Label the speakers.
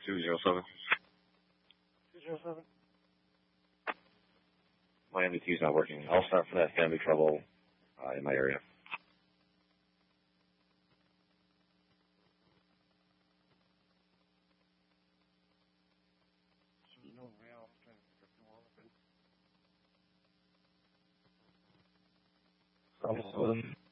Speaker 1: 207.
Speaker 2: 207.
Speaker 1: My MDT is not working. I'll start for that family trouble in my area.
Speaker 2: No rail.